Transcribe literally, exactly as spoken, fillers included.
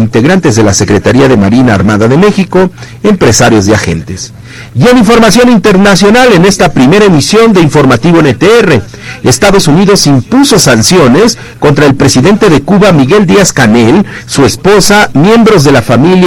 integrantes de la Secretaría de Marina Armada de México, empresarios y agentes. Y en información internacional, en esta primera emisión de Informativo N T R, Estados Unidos impuso sanciones contra el presidente de Cuba, Miguel Díaz-Canel, su esposa, miembros de la familia